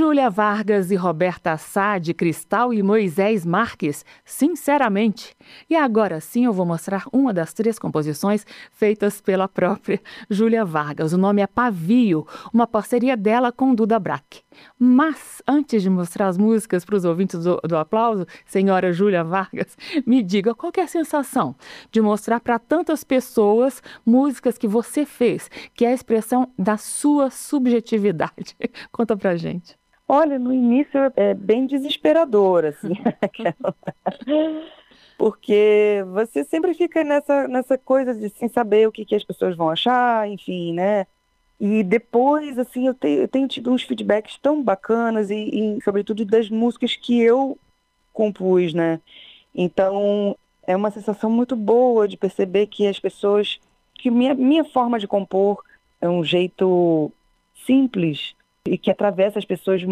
Júlia Vargas e Roberta Sá, de Cristal e Moisés Marques, Sinceramente. E agora sim eu vou mostrar uma das 3 composições feitas pela própria Júlia Vargas. O nome é Pavio, uma parceria dela com Duda Brack. Mas, antes de mostrar as músicas para os ouvintes do Aplauso, senhora Júlia Vargas, me diga qual que é a sensação de mostrar para tantas pessoas músicas que você fez, que é a expressão da sua subjetividade. Conta pra gente. Olha, no início é bem desesperador, assim, porque você sempre fica nessa coisa de sem saber o que as pessoas vão achar, enfim, né? E depois, assim, eu tenho tido uns feedbacks tão bacanas e sobretudo, das músicas que eu compus, né? Então, é uma sensação muito boa de perceber que as pessoas, que minha forma de compor é um jeito simples e que atravessa as pessoas